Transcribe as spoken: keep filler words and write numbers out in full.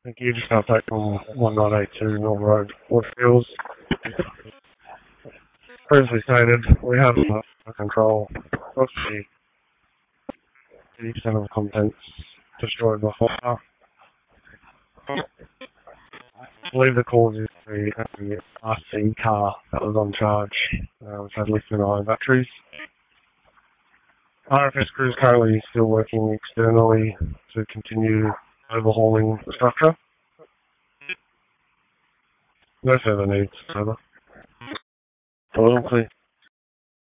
Thank you. Just an update from one nine eight two North Road, Woodfields. Previously stated, we have under control of the eighty percent of the contents destroyed by fire. I believe the cause is the um, R C car that was on charge, uh, which had lithium ion batteries. R F S crew is currently still working externally to continue overhauling the structure. No further needs, over. Hello, clear.